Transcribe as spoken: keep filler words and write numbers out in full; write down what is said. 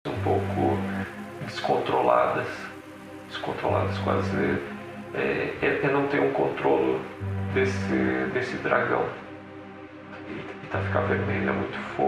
um pouco descontroladas, descontroladas quase, é, é, é não ter um controle desse, desse dragão. E, e tá ficando vermelho, é muito fogo.